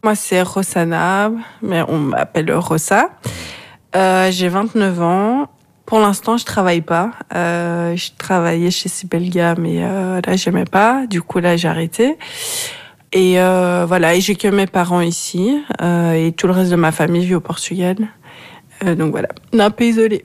Moi, c'est Rossana, mais on m'appelle Rossa. J'ai 29 ans. Pour l'instant, je travaille pas. Je travaillais chez Sibelga, mais là, j'aimais pas. Du coup, là, j'ai arrêté. Et voilà, et j'ai que mes parents ici. Et tout le reste de ma famille vit au Portugal. Donc voilà, on est un peu isolé.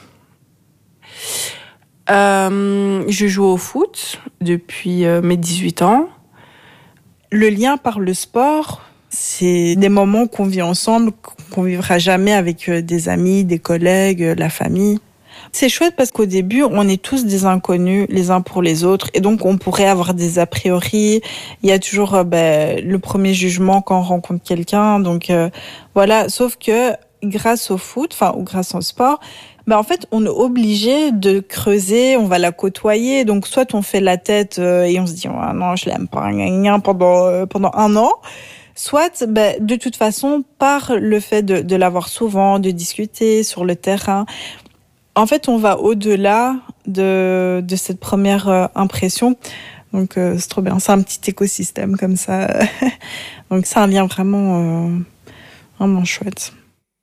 Je joue au foot depuis mes 18 ans. Le lien par le sport, c'est des moments qu'on vit ensemble, qu'on vivra jamais avec des amis, des collègues, la famille. C'est chouette parce qu'au début, on est tous des inconnus les uns pour les autres et donc on pourrait avoir des a priori. Il y a toujours le premier jugement quand on rencontre quelqu'un. Donc voilà, sauf que grâce au foot, ou grâce au sport, en fait, on est obligé de creuser, on va la côtoyer. Donc soit on fait la tête et on se dit oh, non, je l'aime pas pendant un an. Soit, de toute façon, par le fait de l'avoir souvent, de discuter sur le terrain, en fait, on va au-delà de cette première impression. Donc, c'est trop bien. C'est un petit écosystème comme ça. Donc, c'est un lien vraiment chouette.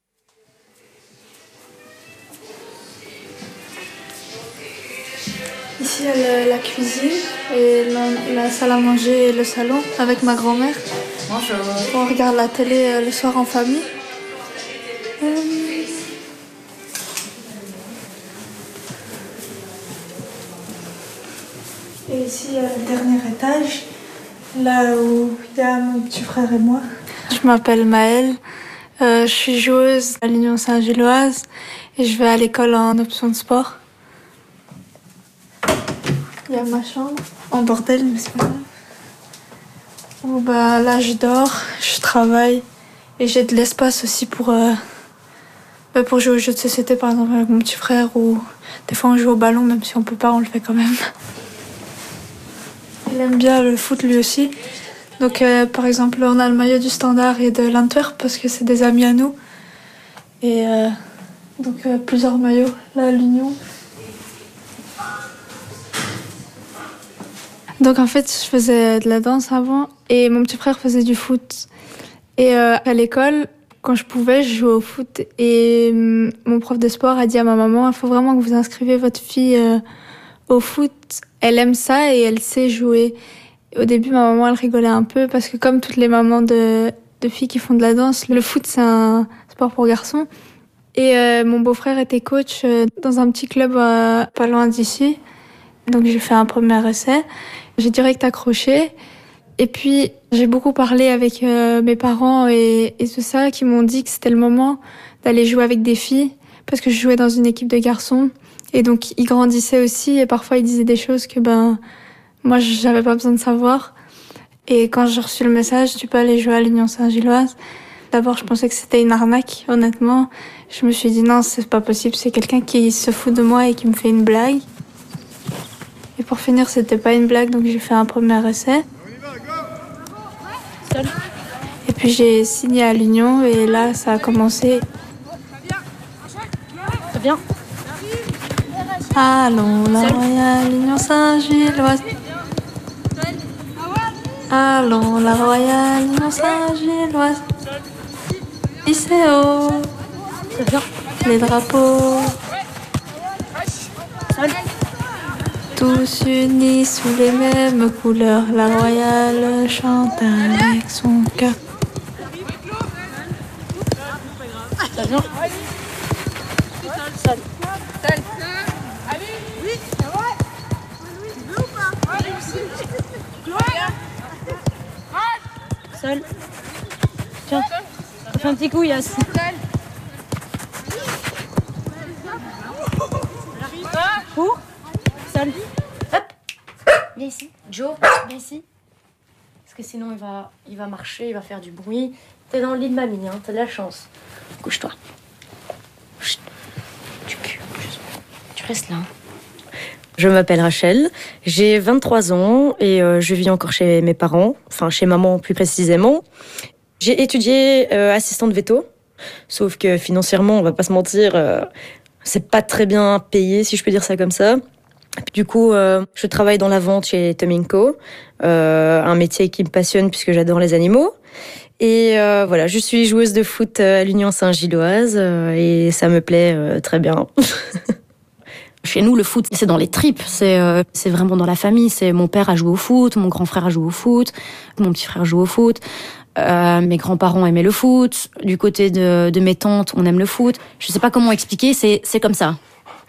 Ici, il y a la cuisine et la salle à manger et le salon avec ma grand-mère. Bonjour. On regarde la télé le soir en famille. Et ici, il y a le dernier étage, là où il y a mon petit frère et moi. Je m'appelle Maëlle, je suis joueuse à l'Union Saint-Gilloise et je vais à l'école en option de sport. Il y a ma chambre, en bordel, mais c'est pas grave. Où, là, je dors, je travaille et j'ai de l'espace aussi pour jouer aux jeux de société, par exemple, avec mon petit frère, ou des fois on joue au ballon, même si on peut pas, on le fait quand même. Il aime bien le foot lui aussi. Donc, par exemple, on a le maillot du Standard et de l'Antwerp parce que c'est des amis à nous. Et donc, plusieurs maillots. Là, l'Union. Donc, en fait, je faisais de la danse avant et mon petit frère faisait du foot. Et à l'école, quand je pouvais, je jouais au foot. Et mon prof de sport a dit à ma maman, il faut vraiment que vous inscrivez votre fille au foot. Elle aime ça et elle sait jouer. Au début, ma maman, elle rigolait un peu parce que comme toutes les mamans de filles qui font de la danse, le foot, c'est un sport pour garçons. Et mon beau-frère était coach dans un petit club pas loin d'ici. Donc, j'ai fait un premier essai. J'ai direct accroché. Et puis, j'ai beaucoup parlé avec mes parents et tout ça, qui m'ont dit que c'était le moment d'aller jouer avec des filles parce que je jouais dans une équipe de garçons. Et donc, ils grandissaient aussi et parfois, ils disaient des choses que, moi, j'avais pas besoin de savoir. Et quand j'ai reçu le message, tu peux aller jouer à l'Union Saint-Gilloise. D'abord, je pensais que c'était une arnaque, honnêtement. Je me suis dit, non, c'est pas possible. C'est quelqu'un qui se fout de moi et qui me fait une blague. Et pour finir, c'était pas une blague, donc j'ai fait un premier essai. Et puis, j'ai signé à l'Union et là, ça a commencé. Très bien. Allons, la Royale Union Saint-Gilloise. Allons, la Royale Union Saint-Gilloise. Lycéo. Très bien. Les drapeaux. Seul. Tous unis sous les mêmes couleurs. La Royale chante avec son cœur. Très bien. Seul. Seul. Tiens, on fait un petit coup, Yass. Pour. Seul. Hop. Viens ici. Joe, viens ici. Parce que sinon, il va marcher, il va faire du bruit. T'es dans le lit de mamie, hein, t'as de la chance. Couche-toi. Chut. Tu restes là. Je m'appelle Rachel, j'ai 23 ans et je vis encore chez mes parents, enfin chez maman plus précisément. J'ai étudié assistante veto, sauf que financièrement, on va pas se mentir, c'est pas très bien payé si je peux dire ça comme ça. Du coup, je travaille dans la vente chez Tominco, un métier qui me passionne puisque j'adore les animaux. Et voilà, je suis joueuse de foot à l'Union Saint-Gilloise et ça me plaît très bien. Chez nous, le foot, c'est dans les tripes, c'est vraiment dans la famille. C'est mon père a joué au foot, mon grand frère a joué au foot, mon petit frère joue au foot. Mes grands-parents aimaient le foot. Du côté de mes tantes, on aime le foot. Je sais pas comment expliquer, c'est comme ça.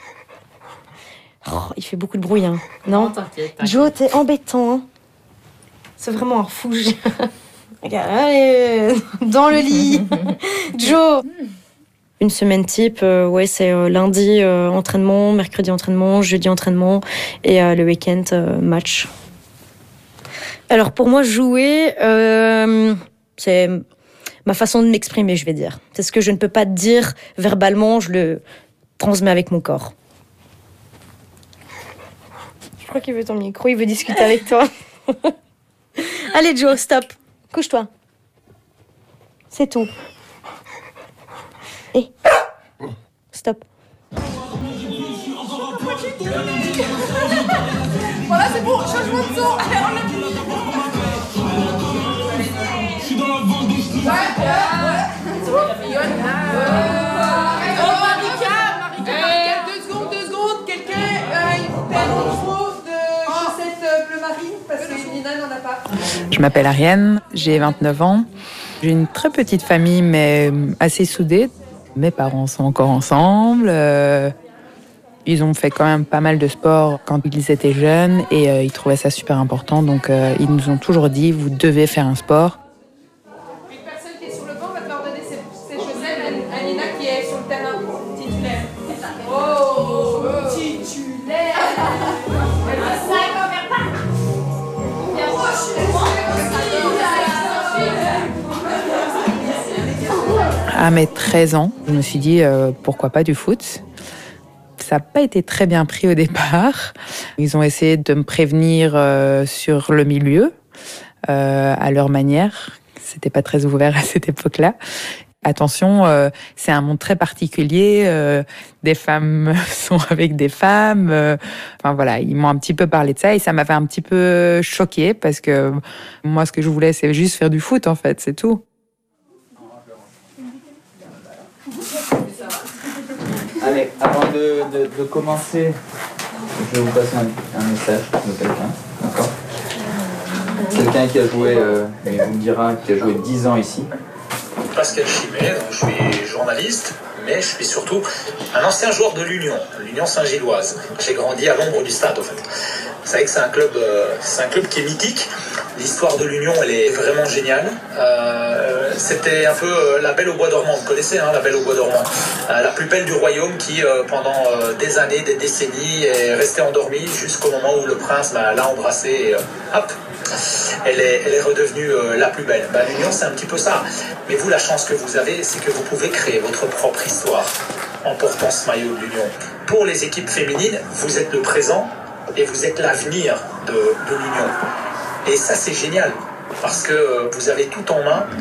Oh, il fait beaucoup de bruit, hein. Non, t'inquiète. Joe, t'es embêtant. Hein. C'est vraiment un fou. Regarde, allez, dans le lit. Joe. Une semaine type, ouais, c'est lundi entraînement, mercredi entraînement, jeudi entraînement et le week-end match. Alors pour moi, jouer, c'est ma façon de m'exprimer, je vais dire. C'est ce que je ne peux pas dire verbalement, je le transmets avec mon corps. Je crois qu'il veut ton micro, il veut discuter avec toi. Allez Joe, stop. Couche-toi. C'est tout. Hé. Stop. Voilà, c'est bon, changement de son. Allez, on je suis dans la vente de ce Marika, 2 secondes, quelqu'un une paire de chaussettes bleu marine parce que Nina n'en a pas. Je m'appelle Ariane, j'ai 29 ans. J'ai une très petite famille, mais assez soudée. Mes parents sont encore ensemble. Ils ont fait quand même pas mal de sport quand ils étaient jeunes et ils trouvaient ça super important. Donc ils nous ont toujours dit, vous devez faire un sport. Une personne qui est sur le banc va te leur donner ses chaussettes à Nina qui est sur le terrain titulaire. Oh, titulaire. À mes 13 ans, je me suis dit, pourquoi pas du foot ? Ça n'a pas été très bien pris au départ. Ils ont essayé de me prévenir sur le milieu, à leur manière. C'était pas très ouvert à cette époque-là. Attention, c'est un monde très particulier. Des femmes sont avec des femmes. Enfin voilà, ils m'ont un petit peu parlé de ça et ça m'avait un petit peu choquée parce que moi, ce que je voulais, c'est juste faire du foot en fait, c'est tout. Allez, avant de commencer, je vais vous passer un message de quelqu'un, d'accord ? Quelqu'un qui a joué, il vous me dira, qui a joué 10 ans ici. Pascal Chimay, donc je suis journaliste, mais je suis surtout un ancien joueur de l'Union Saint-Gilloise. J'ai grandi à l'ombre du stade, en fait. Vous savez que c'est un club qui est mythique. L'histoire de l'Union, elle est vraiment géniale. C'était un peu la Belle au Bois dormant. Vous connaissez, hein, la Belle au Bois dormant. La plus belle du royaume qui, pendant des années, des décennies, est restée endormie jusqu'au moment où le prince l'a embrassée et hop, elle est redevenue la plus belle. L'Union, c'est un petit peu ça. Mais vous, la chance que vous avez, c'est que vous pouvez créer votre propre histoire en portant ce maillot de l'Union. Pour les équipes féminines, vous êtes le présent et vous êtes l'avenir de l'Union. Et ça, c'est génial, parce que vous avez tout en main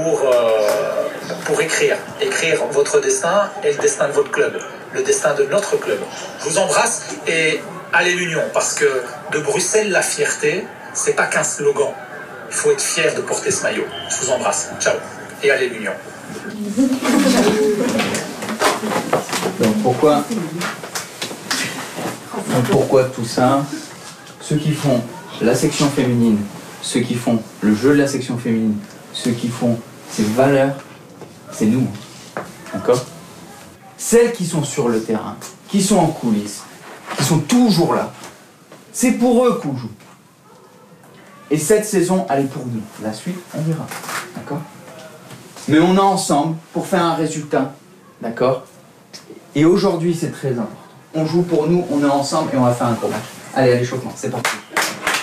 pour écrire votre destin et le destin de votre club, le destin de notre club. Je vous embrasse et allez l'Union, parce que de Bruxelles, la fierté, c'est pas qu'un slogan. Il faut être fier de porter ce maillot. Je vous embrasse. Ciao. Et allez l'Union. Donc pourquoi tout ça ? Ceux qui font la section féminine, ceux qui font le jeu de la section féminine, ceux qui font ces valeurs, c'est nous. D'accord ? Celles qui sont sur le terrain, qui sont en coulisses, qui sont toujours là, c'est pour eux qu'on joue. Et cette saison, elle est pour nous. La suite, on verra. D'accord ? Mais on est ensemble pour faire un résultat. D'accord ? Et aujourd'hui, c'est très important. On joue pour nous, on est ensemble et on va faire un gros match. Allez, à l'échauffement, c'est parti.